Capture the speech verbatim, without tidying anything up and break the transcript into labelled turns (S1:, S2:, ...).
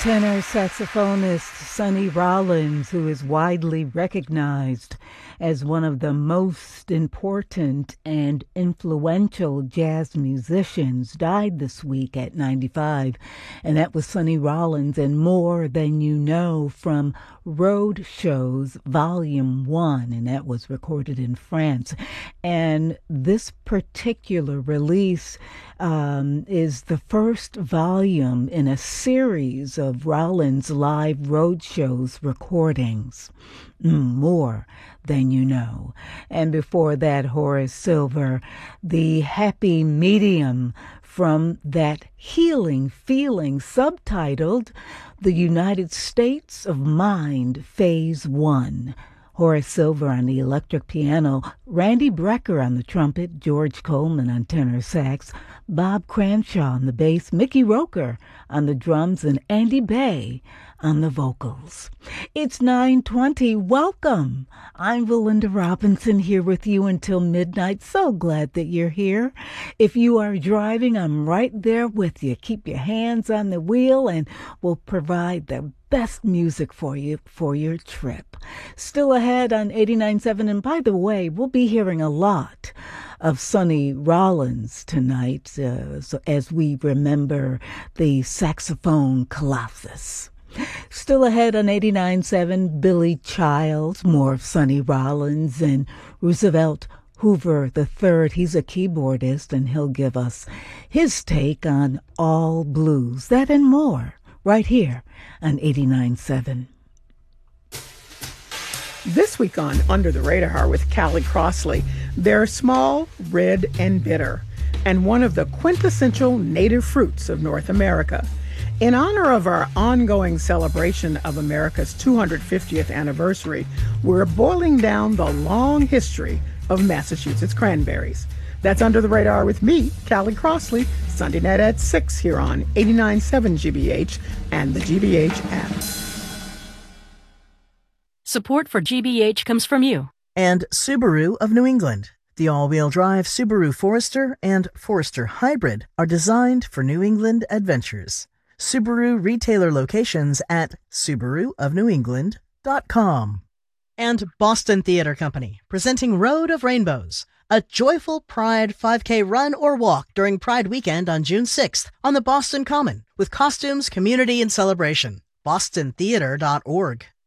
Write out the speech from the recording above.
S1: Tenor saxophonist Sonny Rollins, who is widely recognized as one of the most important and influential jazz musicians, died this week at ninety-five. And that was Sonny Rollins and More Than You Know from Road Shows Volume one, and that was recorded in France. And this particular release um, is the first volume in a series of Rollins live road shows recordings. Mm, More Than You Know. And before that, Horace Silver, The Happy Medium from that Healing Feeling, subtitled The United States of Mind, Phase One. Horace Silver on the electric piano, Randy Brecker on the trumpet, George Coleman on tenor sax, Bob Cranshaw on the bass, Mickey Roker on the drums, and Andy Bay on the vocals. It's nine twenty. Welcome. I'm Belinda Robinson here with you until midnight. So glad that you're here. If you are driving, I'm right there with you. Keep your hands on the wheel and we'll provide the best music for you for your trip. Still ahead on eighty-nine point seven. And by the way, we'll be hearing a lot of Sonny Rollins tonight uh, so as we remember the saxophone colossus. Still ahead on eighty-nine point seven, Billy Childs, more of Sonny Rollins, and Roosevelt Hoover the third. He's a keyboardist, and he'll give us his take on all blues. That and more right here on eighty-nine point seven.
S2: This week on Under the Radar with Callie Crossley, they're small, red, and bitter, and one of the quintessential native fruits of North America. In honor of our ongoing celebration of America's two hundred fiftieth anniversary, we're boiling down the long history of Massachusetts cranberries. That's Under the Radar with me, Callie Crossley, Sunday night at six here on eighty-nine point seven G B H and the G B H app.
S3: Support for G B H comes from you.
S4: And Subaru of New England. The all-wheel drive Subaru Forester and Forester Hybrid are designed for New England adventures. Subaru retailer locations at Subaru of New England dot com. And Boston Theater Company, presenting Road of Rainbows, a joyful Pride five K run or walk during Pride weekend on June sixth on the Boston Common, with costumes, community, and celebration. Boston Theater dot org.